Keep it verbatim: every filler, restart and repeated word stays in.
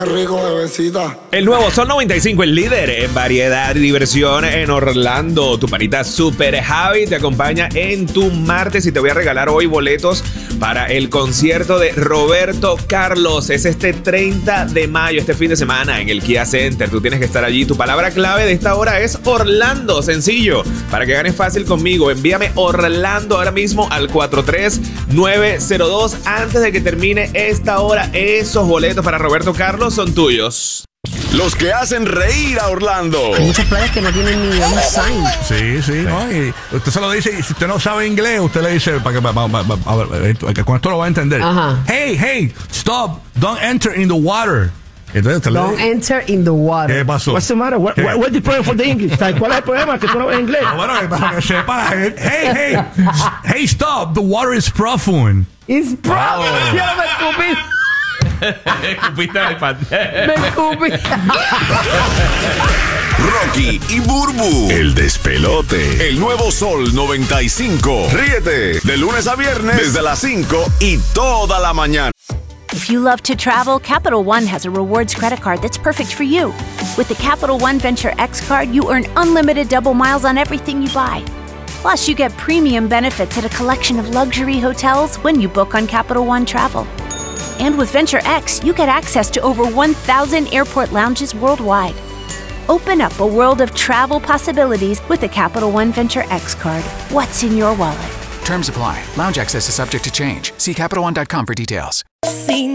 Rico, bebecita. El nuevo Sol noventa y cinco, el líder en variedad y diversión en Orlando. Tu panita Super Javi te acompaña en tu martes y te voy a regalar hoy boletos para el concierto de Roberto Carlos. Es este treinta de mayo, este fin de semana en el Kia Center. Tú tienes que estar allí. Tu palabra clave de esta hora es Orlando. Sencillo. Para que ganes fácil conmigo, envíame Orlando ahora mismo al cuatro tres nueve cero dos antes de que termine esta hora. Esos boletos para Roberto Carlos son tuyos. Los que hacen reír a Orlando. Hay muchas playas que no tienen ni un sign. Sí, sí, ¿no? Y usted se lo dice, y si usted no sabe inglés, usted le dice, para que, para, para, para, a ver, que con esto lo va a entender. Ajá. Hey, hey, stop, don't enter in the water. Entonces usted Don't le dice, enter in the water. ¿qué pasó? What's the matter? What, what, what's the problem for the English? ¿Cuál es el problema? Que tú no ves inglés. Bueno, para que sepa, hey, hey, hey, stop, the water is profound. It's problem. Yo me escupí. Escupiste al pan. Me escupí. Rocky y Burbu, el despelote. El nuevo Sol noventa y cinco. Ríete de lunes a viernes desde las cinco y toda la mañana. If you love to travel, Capital One has a rewards credit card that's perfect for you. With the Capital One Venture X card, you earn unlimited double miles on everything you buy. Plus, you get premium benefits at a collection of luxury hotels when you book on Capital One Travel. And with Venture X, you get access to over one thousand airport lounges worldwide. Open up a world of travel possibilities with the Capital One Venture X card. What's in your wallet? Terms apply. Lounge access is subject to change. See Capital One dot com for details.